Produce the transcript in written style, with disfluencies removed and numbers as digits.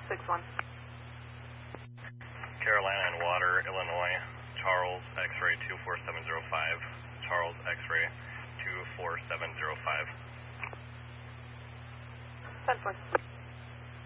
6-1. Carolina and Water, Illinois, Charles X-ray 24705, Charles X-ray 24705. 10-4.